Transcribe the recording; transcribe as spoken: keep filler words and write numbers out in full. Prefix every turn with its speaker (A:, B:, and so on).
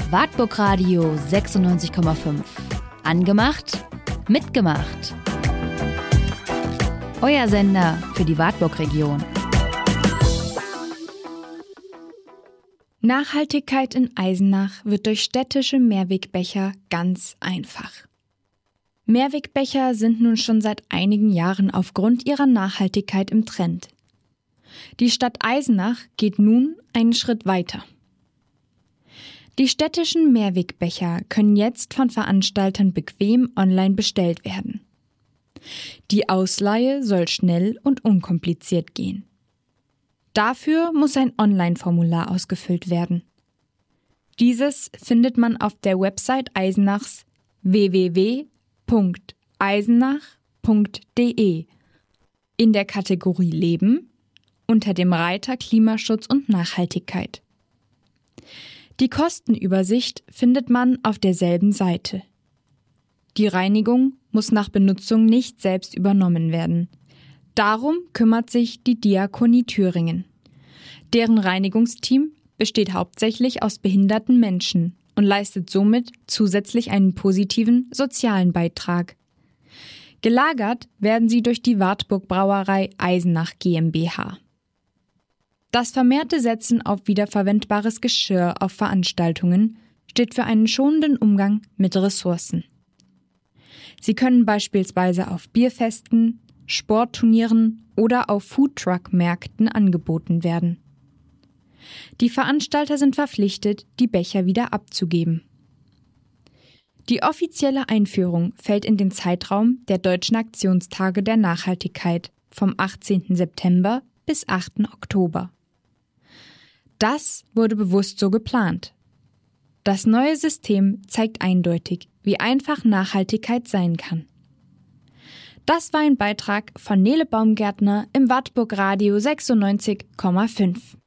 A: Wartburg Radio sechsundneunzig Komma fünf. Angemacht, mitgemacht. Euer Sender für die Wartburg-Region.
B: Nachhaltigkeit in Eisenach wird durch städtische Mehrwegbecher ganz einfach. Mehrwegbecher sind nun schon seit einigen Jahren aufgrund ihrer Nachhaltigkeit im Trend. Die Stadt Eisenach geht nun einen Schritt weiter. Die städtischen Mehrwegbecher können jetzt von Veranstaltern bequem online bestellt werden. Die Ausleihe soll schnell und unkompliziert gehen. Dafür muss ein Online-Formular ausgefüllt werden. Dieses findet man auf der Website Eisenachs w w w punkt eisenach punkt d e in der Kategorie Leben unter dem Reiter Klimaschutz und Nachhaltigkeit. Die Kostenübersicht findet man auf derselben Seite. Die Reinigung muss nach Benutzung nicht selbst übernommen werden. Darum kümmert sich die Diakonie Thüringen. Deren Reinigungsteam besteht hauptsächlich aus behinderten Menschen und leistet somit zusätzlich einen positiven sozialen Beitrag. Gelagert werden sie durch die Wartburg Brauerei Eisenach GmbH. Das vermehrte Setzen auf wiederverwendbares Geschirr auf Veranstaltungen steht für einen schonenden Umgang mit Ressourcen. Sie können beispielsweise auf Bierfesten, Sportturnieren oder auf Foodtruck-Märkten angeboten werden. Die Veranstalter sind verpflichtet, die Becher wieder abzugeben. Die offizielle Einführung fällt in den Zeitraum der Deutschen Aktionstage der Nachhaltigkeit vom achtzehnten September bis achten Oktober. Das wurde bewusst so geplant. Das neue System zeigt eindeutig, wie einfach Nachhaltigkeit sein kann. Das war ein Beitrag von Nele Baumgärtner im Wartburg Radio sechsundneunzig Komma fünf.